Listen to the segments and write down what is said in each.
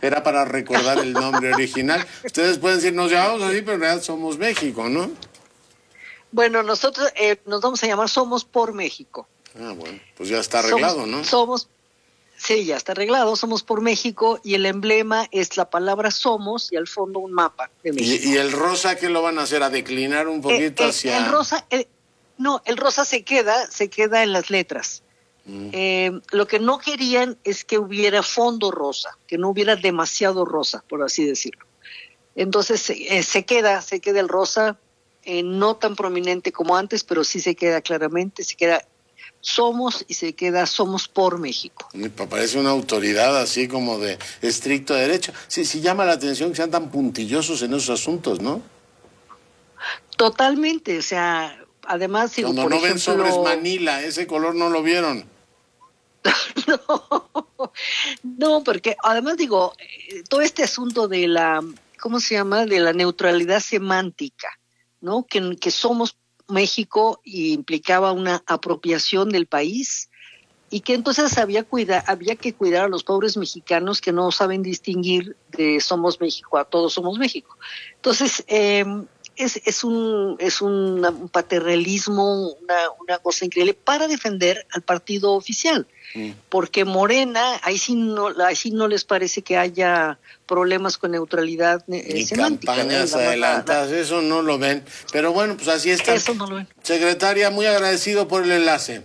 era para recordar el nombre original. Ustedes pueden decir, nos llamamos así, pero en realidad somos México, ¿no? Bueno, nosotros nos vamos a llamar Somos por México. Ah, bueno, pues ya está arreglado, ¿no? Sí, ya está arreglado, Somos por México, y el emblema es la palabra somos y al fondo un mapa de México. ¿Y el rosa qué lo van a hacer? ¿A declinar un poquito hacia...? El rosa, el rosa se queda en las letras. Lo que no querían es que hubiera fondo rosa, que no hubiera demasiado rosa, por así decirlo. Entonces se queda el rosa, no tan prominente como antes, pero sí se queda claramente, se queda Somos y se queda Somos por México. Me parece una autoridad así como de estricto derecho. Sí, llama la atención que sean tan puntillosos en esos asuntos, ¿no? Totalmente, o sea, además... Cuando por ejemplo, ven sobres Manila, ese color no lo vieron. No, porque además todo este asunto de la, ¿cómo se llama? De la neutralidad semántica, ¿no? Que somos México y implicaba una apropiación del país, y que entonces había que cuidar a los pobres mexicanos que no saben distinguir de Somos México a Todos Somos México. Entonces, es un paternalismo, una cosa increíble para defender al partido oficial, porque Morena, ahí sí no les parece que haya problemas con neutralidad semántica. Campañas adelantadas, eso no lo ven, pero bueno, pues así está. Eso no lo ven. Secretaria, muy agradecido por el enlace.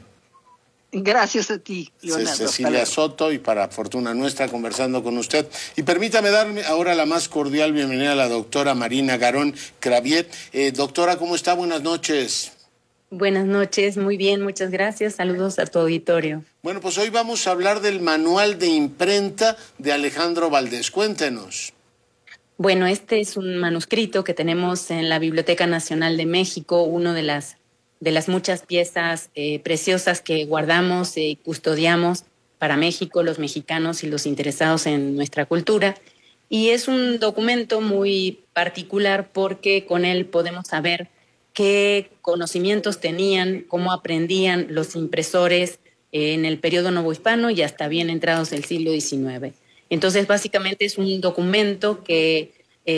Gracias a ti, Leonardo. Cecilia Soto, y para fortuna nuestra, conversando con usted. Y permítame darme ahora la más cordial bienvenida a la doctora Marina Garón Craviet. Doctora, ¿cómo está? Buenas noches. Buenas noches, muy bien, muchas gracias. Saludos a tu auditorio. Bueno, pues hoy vamos a hablar del manual de imprenta de Alejandro Valdés. Cuéntenos. Bueno, este es un manuscrito que tenemos en la Biblioteca Nacional de México, uno de las muchas piezas preciosas que guardamos y custodiamos para México, los mexicanos y los interesados en nuestra cultura. Y es un documento muy particular porque con él podemos saber qué conocimientos tenían, cómo aprendían los impresores en el periodo novohispano y hasta bien entrados el siglo XIX. Entonces, básicamente es un documento que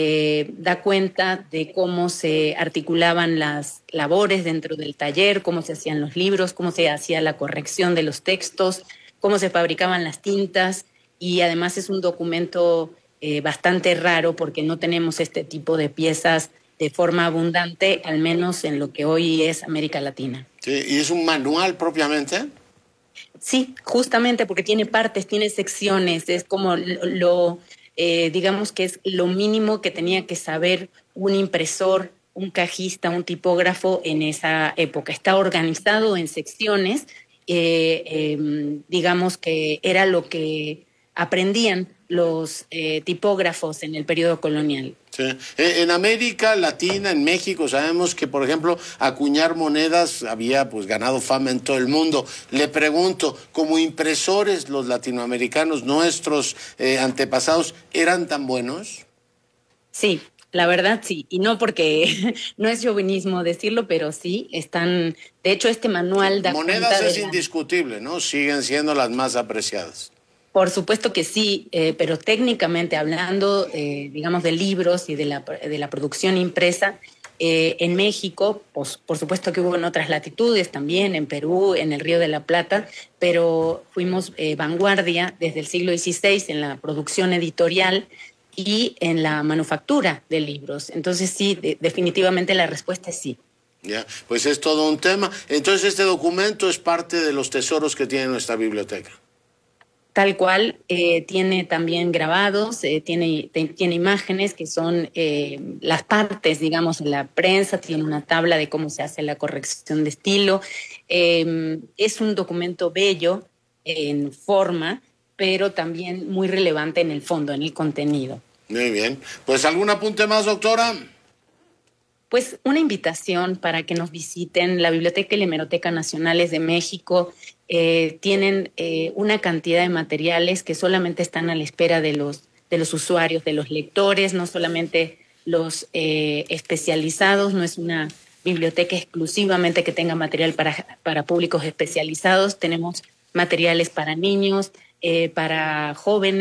da cuenta de cómo se articulaban las labores dentro del taller, cómo se hacían los libros, cómo se hacía la corrección de los textos, cómo se fabricaban las tintas, y además es un documento bastante raro porque no tenemos este tipo de piezas de forma abundante, al menos en lo que hoy es América Latina. Sí, ¿y es un manual propiamente? Sí, justamente porque tiene partes, tiene secciones, es como digamos que es lo mínimo que tenía que saber un impresor, un cajista, un tipógrafo en esa época. Está organizado en secciones, digamos que era lo que aprendían los tipógrafos en el periodo colonial. Sí. En América Latina, en México, sabemos que, por ejemplo, acuñar monedas había pues ganado fama en todo el mundo. Le pregunto, como impresores, los latinoamericanos, nuestros antepasados, ¿eran tan buenos? Sí, la verdad sí, y no porque no es chauvinismo decirlo, pero sí están. De hecho, este manual da monedas cuenta es indiscutible, ¿no? Siguen siendo las más apreciadas. Por supuesto que sí, pero técnicamente hablando, digamos, de libros y de la producción impresa, en México, pues, por supuesto que hubo en otras latitudes también, en Perú, en el Río de la Plata, pero fuimos vanguardia desde el siglo XVI en la producción editorial y en la manufactura de libros. Entonces sí, definitivamente la respuesta es sí. Ya, pues es todo un tema. Entonces este documento es parte de los tesoros que tiene nuestra biblioteca. Tal cual, tiene también grabados, tiene imágenes que son las partes, digamos, de la prensa, tiene una tabla de cómo se hace la corrección de estilo. Es un documento bello en forma, pero también muy relevante en el fondo, en el contenido. Muy bien. Pues, ¿algún apunte más, doctora? Pues una invitación para que nos visiten la Biblioteca y la Hemeroteca Nacionales de México. Tienen una cantidad de materiales que solamente están a la espera de los usuarios, de los lectores, no solamente los especializados. No es una biblioteca exclusivamente que tenga material para públicos especializados. Tenemos materiales para niños, para jóvenes,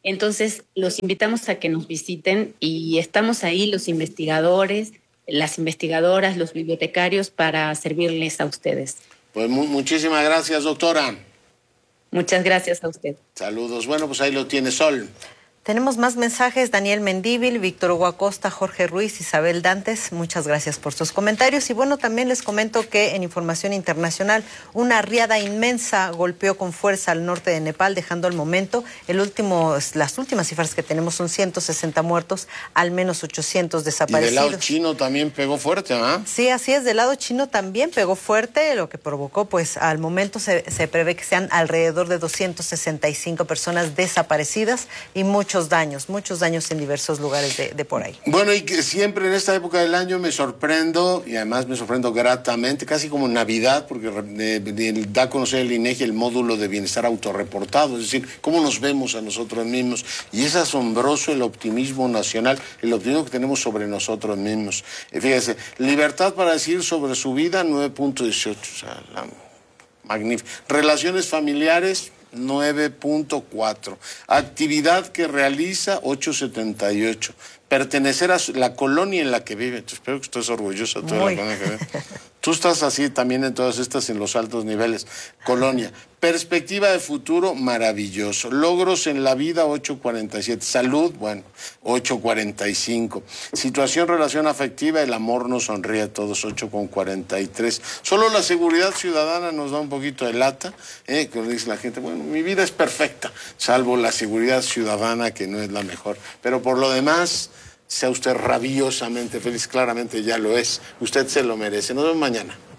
Entonces, los invitamos a que nos visiten y estamos ahí los investigadores, las investigadoras, los bibliotecarios para servirles a ustedes. Pues muchísimas gracias, doctora. Muchas gracias a usted. Saludos. Bueno, pues ahí lo tiene, Sol. Tenemos más mensajes. Daniel Mendívil, Víctor Hugo Acosta, Jorge Ruiz, Isabel Dantes, muchas gracias por sus comentarios. Y bueno, también les comento que en información internacional, una riada inmensa golpeó con fuerza al norte de Nepal, dejando al momento las últimas cifras que tenemos son 160 muertos, al menos 800 desaparecidos. Y del lado chino también pegó fuerte, ¿ah? Sí, así es, del lado chino también pegó fuerte, lo que provocó, pues al momento se prevé que sean alrededor de 265 personas desaparecidas y muchos daños en diversos lugares de por ahí. Bueno, y que siempre en esta época del año me sorprendo, y además me sorprendo gratamente, casi como Navidad, porque da a conocer el INEGI el módulo de bienestar autorreportado, es decir, cómo nos vemos a nosotros mismos. Y es asombroso el optimismo nacional, el optimismo que tenemos sobre nosotros mismos. Fíjese, libertad para decir sobre su vida, 9.18, o sea, magnífico. Relaciones familiares, 9.4. Actividad que realiza, 8.78. Pertenecer a la colonia en la que vive. Espero que estés orgullosa de toda la colonia que vive. Tú estás así también en todas estas, en los altos niveles. Colonia. Perspectiva de futuro, maravilloso. Logros en la vida, 8.47. Salud, bueno, 8.45. Situación, relación afectiva, el amor nos sonríe a todos, 8.43. Solo la seguridad ciudadana nos da un poquito de lata, que dice la gente, bueno, mi vida es perfecta, salvo la seguridad ciudadana, que no es la mejor. Pero por lo demás, sea usted rabiosamente feliz, claramente ya lo es. Usted se lo merece. Nos vemos mañana.